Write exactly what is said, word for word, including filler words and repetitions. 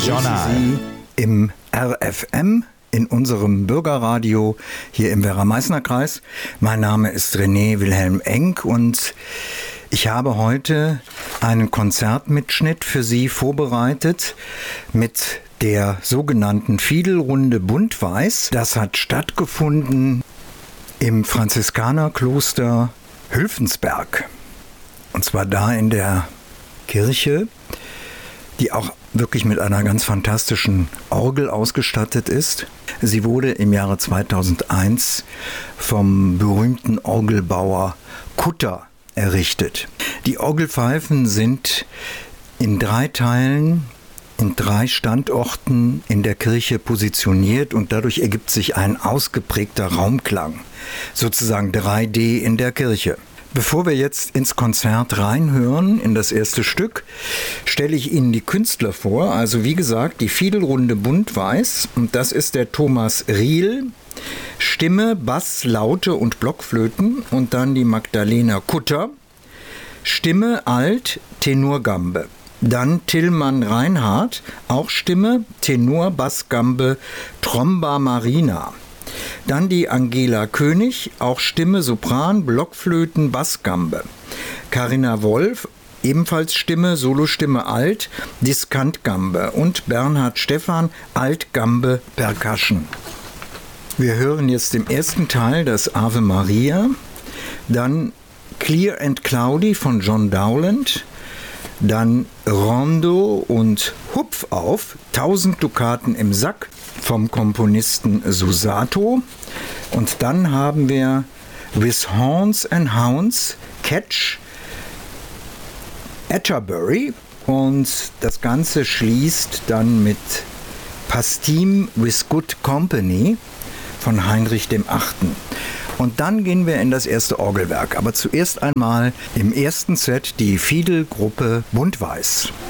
Sie im R F M, in unserem Bürgerradio hier im Werra-Meißner-Kreis. Mein Name ist René Wilhelm Enck und ich habe heute einen Konzertmitschnitt für Sie vorbereitet mit der sogenannten Fiedelrunde Bunt-Weiß. Das hat stattgefunden im Franziskanerkloster Hülfensberg. Und zwar da in der Kirche, die auch wirklich mit einer ganz fantastischen Orgel ausgestattet ist. Sie wurde im Jahre zweitausendeins vom berühmten Orgelbauer Kutter errichtet. Die Orgelpfeifen sind in drei Teilen, in drei Standorten in der Kirche positioniert und dadurch ergibt sich ein ausgeprägter Raumklang, sozusagen drei D in der Kirche. Bevor wir jetzt ins Konzert reinhören, in das erste Stück, stelle ich Ihnen die Künstler vor. Also wie gesagt, die Fiedelrunde Bunt-Weiß, und das ist der Thomas Riel, Stimme, Bass, Laute und Blockflöten, und dann die Magdalena Kutter, Stimme, Alt, Tenor, Gambe. Dann Tillmann Reinhardt, auch Stimme, Tenor, Bass, Gambe, Tromba Marina. Dann die Angela König, auch Stimme, Sopran, Blockflöten, Bassgambe. Carina Wolf, ebenfalls Stimme, Solostimme Alt, Diskantgambe. Und Bernhard Stephan, Altgambe, Percussion. Wir hören jetzt im ersten Teil das Ave Maria, dann Clear and Cloudy von John Dowland, dann Rondo und Hupf auf, tausend Dukaten im Sack vom Komponisten Susato. Und dann haben wir With Horns and Hounds, Catch, Atterbury. Und das Ganze schließt dann mit Pastim with Good Company von Heinrich dem Achten. Und dann gehen wir in das erste Orgelwerk. Aber zuerst einmal im ersten Set die Fiedelgruppe Bunt-Weiß.